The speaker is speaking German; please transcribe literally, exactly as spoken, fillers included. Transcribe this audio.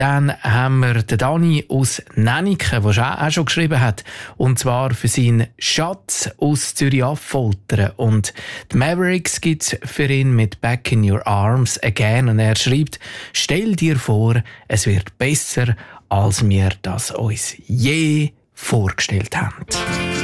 Dann haben wir den Dani aus Nennike, der auch schon geschrieben hat. Und zwar für seinen Schatz aus Zürich Affoltern. Und die Mavericks gibt es für ihn mit Back in Your Arms Again. Und er schreibt, stell dir vor, es wird besser, als wir das uns je vorgestellt haben.